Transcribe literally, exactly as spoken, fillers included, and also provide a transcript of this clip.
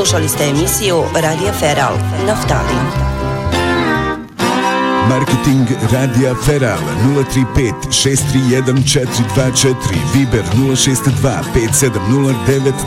Slušali ste emisiju Radija Feral, Naftalin. Marketing Radija Feral nula tri pet šest tri jedan četiri dva četiri, Viber nula šest dva pet sedam nula devet